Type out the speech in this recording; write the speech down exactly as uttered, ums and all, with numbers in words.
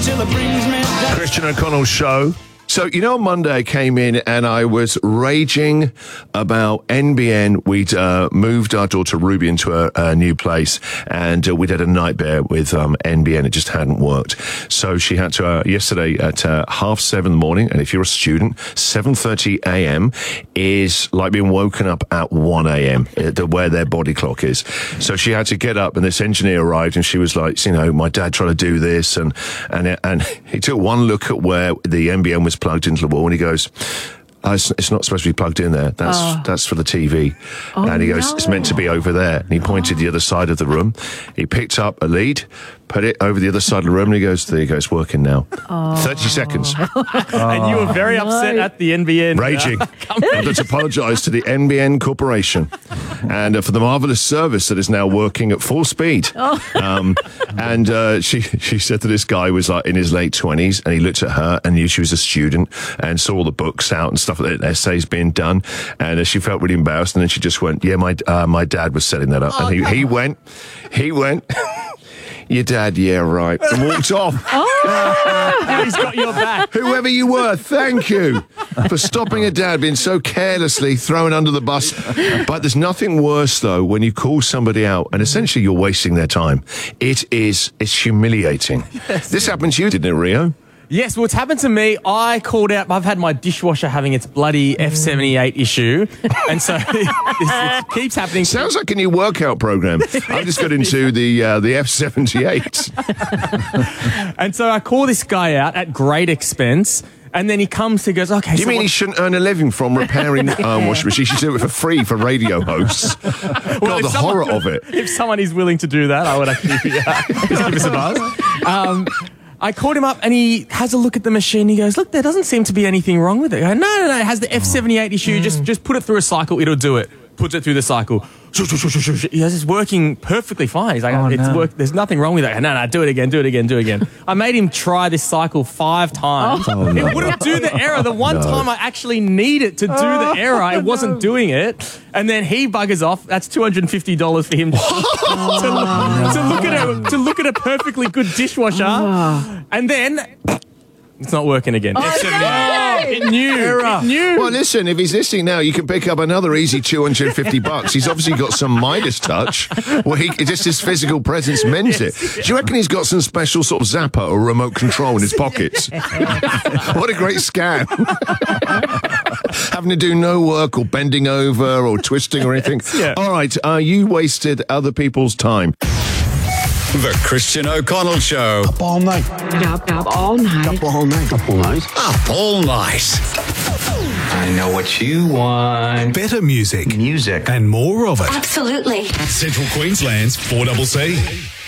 till it brings me down. Christian O'Connell Show. So, you know, on Monday I came in and I was raging about N B N. We'd uh, moved our daughter Ruby into a, a new place, and uh, we'd had a nightmare with um, N B N. It just hadn't worked. So she had to, uh, yesterday at uh, half seven in the morning, and if you're a student, seven thirty a.m. is like being woken up at one a.m., uh, where their body clock is. So she had to get up, and this engineer arrived, and she was like, you know, my dad tried to do this, and, and, and he took one look at where the N B N was plugged into the wall, and he goes, oh, it's, it's not supposed to be plugged in there. That's oh. that's for the T V. Oh, and he goes, no. It's meant to be over there. And he pointed oh. the other side of the room. He picked up a lead, put it over the other side of the room, and he goes, there you go, it's working now. Oh. thirty seconds. And you were very upset no. at the N B N. Raging. I'd like to apologise to the N B N Corporation and uh, for the marvellous service that is now working at full speed. Oh. Um, and uh, she she said that this guy was like in his late twenties, and he looked at her and knew she was a student and saw all the books out and stuff, like that, essays being done, and uh, she felt really embarrassed, and then she just went, yeah, my uh, my dad was setting that up. Oh, and he, he went, he went... Your dad, yeah, right. And walked off. Oh, he's got your back. Whoever you were, thank you for stopping a dad being so carelessly thrown under the bus. But there's nothing worse, though, when you call somebody out and essentially you're wasting their time. It is, it's humiliating. Yes. This happened to you, didn't it, Rio? Yes, well, it's happened to me. I called out, I've had my dishwasher having its bloody F seventy-eight issue, and so this, it keeps happening. Sounds like a new workout program. I just got into the uh, the F seventy-eight. And so I call this guy out at great expense, and then he comes, he goes, okay. Do you so mean what- he shouldn't earn a living from repairing um, washing machines? He should do it for free for radio hosts. Well, God, the someone, horror of it. If someone is willing to do that, I would actually yeah, just give us a buzz. Um, I called him up and he has a look at the machine. He goes, look, there doesn't seem to be anything wrong with it. I go, no, no, no, it has the F seventy-eight issue. Just just put it through a cycle, it'll do it. Puts it through the cycle. He goes, it's working perfectly fine. He's like, oh, it's no. work. There's nothing wrong with it. No, no, do it again, do it again, do it again. I made him try this cycle five times. Oh, no. It wouldn't do the error. The one No. time I actually need it to do the error, it wasn't no. doing it. And then he buggers off. That's two hundred fifty dollars for him to, to, to look at a to look at a perfectly good dishwasher. And then it's not working again. F seventy-eight. It knew. It knew. Well, listen, if he's listening now, you can pick up another easy two hundred fifty bucks. He's obviously got some Midas touch. Well, he, just his physical presence meant it. Do you reckon he's got some special sort of zapper or remote control in his pockets? What a great scam. Having to do no work or bending over or twisting or anything. Yeah. All right, uh, you wasted other people's time. The Christian O'Connell Show. Up all night. Up, up all night. Up all night. Up all night. Up all night. I know what you want. Better music. Music. And more of it. Absolutely. Central Queensland's four C C.